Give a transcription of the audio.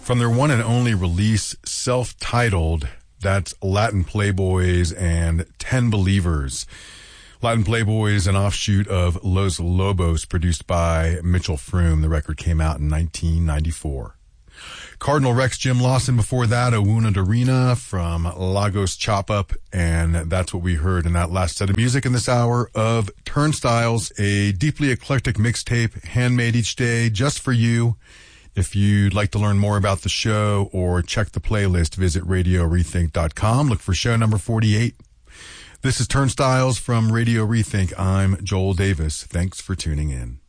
From their one and only release, self-titled, that's Latin Playboys and 10 Believers. Latin Playboys, an offshoot of Los Lobos, produced by Mitchell Froom. The record came out in 1994. Cardinal Rex, Jim Lawson before that, Owuna Darina from Lagos Chop Up, and that's what we heard in that last set of music in this hour of Turnstiles, a deeply eclectic mixtape handmade each day just for you. If you'd like to learn more about the show or check the playlist, visit RadioRethink.com. Look for show number 48. This is Turnstiles from Radio Rethink. I'm Joel Davis. Thanks for tuning in.